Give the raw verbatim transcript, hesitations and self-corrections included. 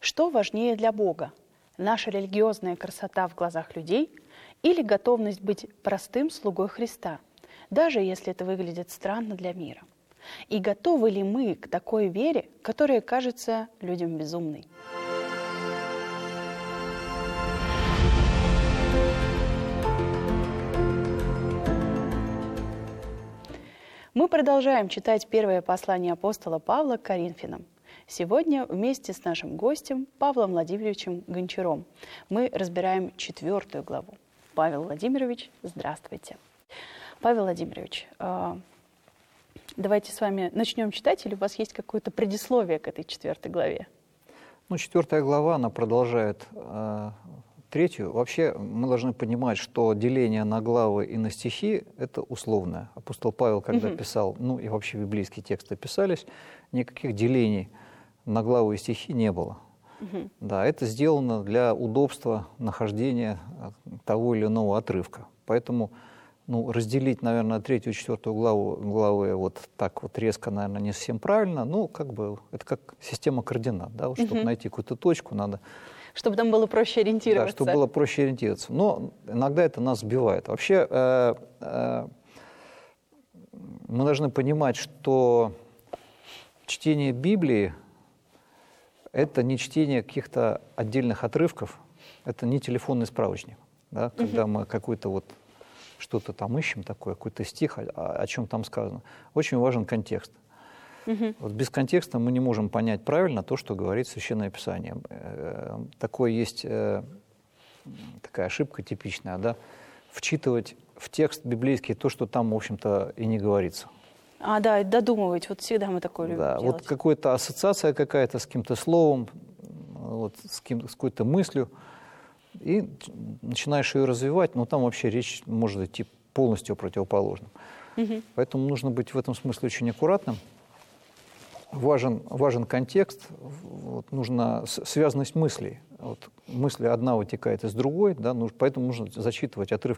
Что важнее для Бога? Наша религиозная красота в глазах людей или готовность быть простым слугой Христа, даже если это выглядит странно для мира? И готовы ли мы к такой вере, которая кажется людям безумной? Мы продолжаем читать первое послание апостола Павла к Коринфянам. Сегодня вместе с нашим гостем Павлом Владимировичем Гончаром мы разбираем четвертую главу. Павел Владимирович, здравствуйте. Павел Владимирович, давайте с вами начнем читать, или у вас есть какое-то предисловие к этой четвертой главе? Ну, четвертая глава, она продолжает э, третью. Вообще мы должны понимать, что деление на главы и на стихи – это условное. Апостол Павел, когда угу. писал, ну и вообще библейские тексты писались, никаких делений на главы и стихи не было. Угу. Да, это сделано для удобства нахождения того или иного отрывка. Поэтому ну, разделить, наверное, третью и четвертую главу, главы вот так вот резко, наверное, не совсем правильно. Ну, как бы, это как система координат, да, вот, чтобы угу. найти какую-то точку, надо... Чтобы там было проще ориентироваться. Да, чтобы было проще ориентироваться. Но иногда это нас сбивает. Вообще, э, э, мы должны понимать, что чтение Библии – это не чтение каких-то отдельных отрывков, это не телефонный справочник. Да, когда угу. мы какой-то вот что-то там ищем такое, какой-то стих, о, о чем там сказано. Очень важен контекст. Угу. Вот без контекста мы не можем понять правильно то, что говорит Священное Писание. Такое есть такая ошибка типичная, да, вчитывать в текст библейский то, что там, в общем-то, и не говорится. А, да, додумывать, вот всегда мы такое любим да, делать. Вот какая-то ассоциация какая-то с каким-то словом, вот, с, кем, с какой-то мыслью, и начинаешь ее развивать, но там вообще речь может идти полностью о противоположном. Угу. Поэтому нужно быть в этом смысле очень аккуратным. Важен, важен контекст, вот, нужна связанность мыслей. Вот, мысль одна вытекает из другой, да, нужно, поэтому нужно зачитывать отрывки